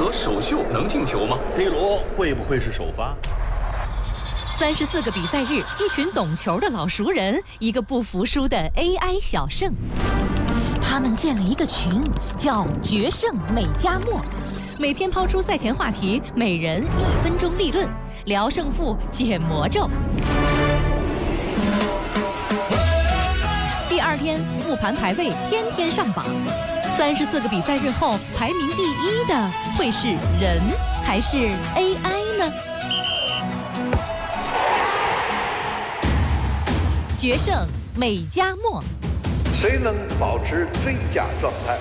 德首秀能进球吗 ？C 罗会不会是首发 ？34个比赛日，一群懂球的老熟人，一个不服输的 AI 小胜。他们建了一个群，叫“决胜美加墨”，每天抛出赛前话题，每人1分钟立论，聊胜负，解魔咒。第2天，复盘排位，天天上榜。34个比赛日后，排名第1的会是人还是 AI 呢？决胜美加墨， 谁能保持最佳状态？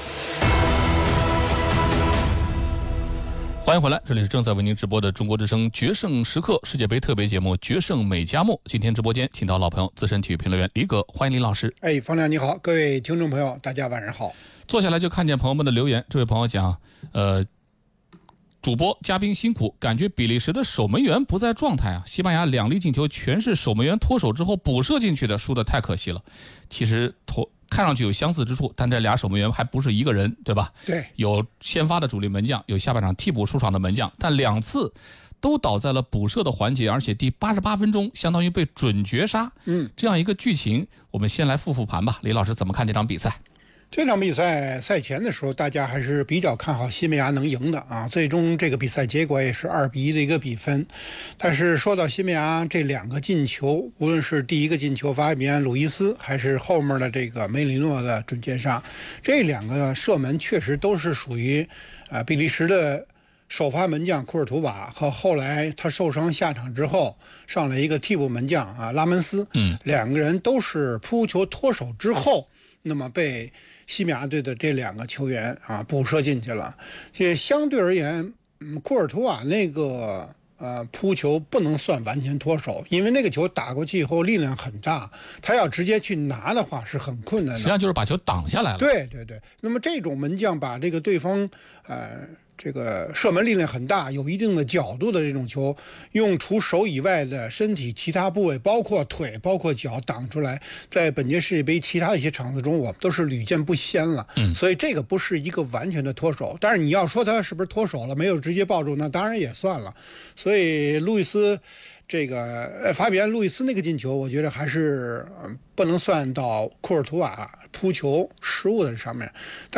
欢迎回来，这里是正在为您直播的中国之声决胜时刻世界杯特别节目《决胜美加墨》。今天直播间请到老朋友资深体育评论员李葛，欢迎李老师。 方亮你好，各位听众朋友，大家晚上好。 坐下来就看见朋友们的留言，这位朋友讲，主播嘉宾辛苦，感觉比利时的守门员不在状态啊。西班牙2粒进球全是守门员脱手之后补射进去的，输得太可惜了。其实看上去有相似之处，但这俩守门员还不是一个人，对吧？ 对， 有先发的主力门将，有下半场替补出场的门将，但2次都倒在了补射的环节，而且第88分钟相当于被准绝杀。这样一个剧情，我们先来复盘吧。李老师怎么看这场比赛？ 这场比赛赛前的时候，大家还是比较看好西班牙能赢的啊。最终这个比赛结果也是2-1的一个比分。但是说到西班牙这2个进球，无论是第一个进球法比安·路易斯，还是后面的这个梅里诺的准绝杀，这2个射门确实都是属于比利时的首发门将库尔图瓦和后来他受伤下场之后上来一个替补门将拉门斯，两个人都是扑球脱手之后，那么被西班牙队的这2个球员补射进去了。相对而言，库尔图瓦那个扑球不能算完全脱手，因为那个球打过去以后力量很大，他要直接去拿的话是很困难的。 实际上就是把球挡下来了。 对。那么这种门将把这个对方这个射门力量很大、有一定的角度的这种球，用除手以外的身体其他部位，包括腿、包括脚挡出来，在本届世界杯其他的一些场次中，我们都是屡见不鲜了。所以这个不是一个完全的脱手，但是你要说他是不是脱手了，没有直接抱住，那当然也算了。所以路易斯这个法比安·路易斯那个进球，我觉得还是不能算到库尔图瓦扑球失误的上面。